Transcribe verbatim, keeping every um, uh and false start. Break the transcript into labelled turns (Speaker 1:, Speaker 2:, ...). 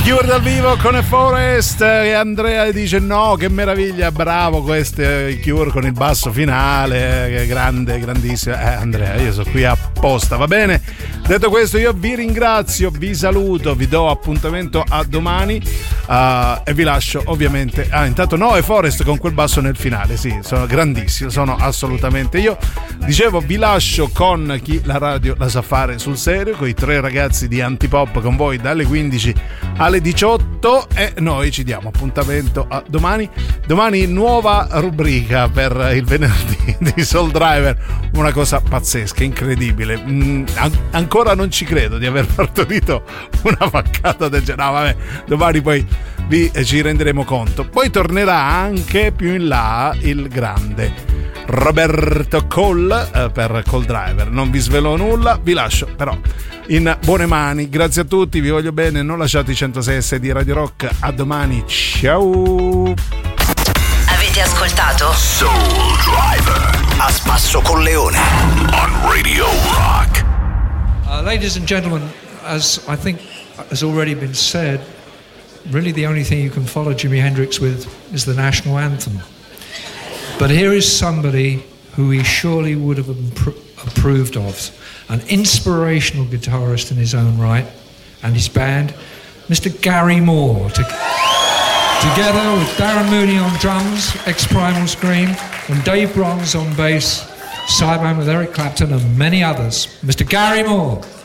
Speaker 1: Cure dal vivo con Forest e Andrea dice no, che meraviglia, bravo questo Cure con il basso finale, grande, grandissimo. Eh, Andrea, io sono qui apposta, va bene? Detto questo, io vi ringrazio, vi saluto, vi do appuntamento a domani uh, e vi lascio ovviamente. Ah, intanto no, e Forest con quel basso nel finale, sì, sono grandissimo, sono assolutamente io. Dicevo, vi lascio con chi la radio la sa fare sul serio, con i tre ragazzi di Antipop con voi dalle quindici alle diciotto e noi ci diamo appuntamento a domani. Domani nuova rubrica per il venerdì di Soul Driver, una cosa pazzesca, incredibile. Mm, an- ancora non ci credo di aver partorito una vaccata del genere. No, vabbè, domani poi vi ci renderemo conto. Poi tornerà anche più in là il grande Roberto Cole eh, per Call Driver. Non vi svelo nulla, vi lascio però in buone mani. Grazie a tutti, vi voglio bene, non lasciate i centosei di Radio Rock. A domani, ciao.
Speaker 2: Avete ascoltato
Speaker 3: Soul Driver a spasso con Leone on Radio Rock.
Speaker 4: Uh, ladies and gentlemen, as I think has already been said, really the only thing you can follow Jimi Hendrix with is the national anthem. But here is somebody who he surely would have impro- approved of, an inspirational guitarist in his own right, and his band, Mister Gary Moore, to, together with Darren Mooney on drums, ex-Primal Scream, and Dave Bronze on bass, sideman with Eric Clapton and many others, Mister Gary Moore.